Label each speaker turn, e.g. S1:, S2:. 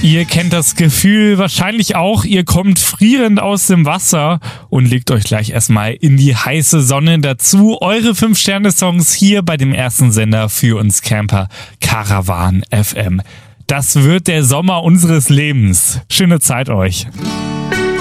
S1: Ihr kennt das Gefühl wahrscheinlich auch, ihr kommt frierend aus dem Wasser und legt euch gleich erstmal in die heiße Sonne dazu. Eure 5-Sterne-Songs hier bei dem ersten Sender für uns Camper, Caravan FM. Das wird der Sommer unseres Lebens. Schöne Zeit euch.